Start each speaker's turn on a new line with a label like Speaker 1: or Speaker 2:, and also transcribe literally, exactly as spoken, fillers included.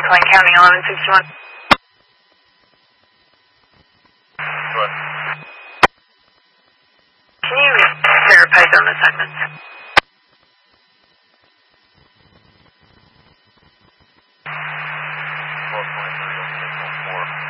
Speaker 1: Wayne County, eleven sixty-one.
Speaker 2: What?
Speaker 1: Can you verify zone assignments?
Speaker 2: twelve twenty-three, oh six one four.